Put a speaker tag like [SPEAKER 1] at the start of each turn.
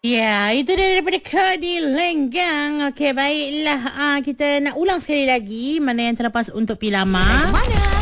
[SPEAKER 1] Ya, itu dia daripada Kadi Lenggang. Okey, baiklah. Kita nak ulang sekali lagi mana yang terlepas untuk Pilama.
[SPEAKER 2] Mana?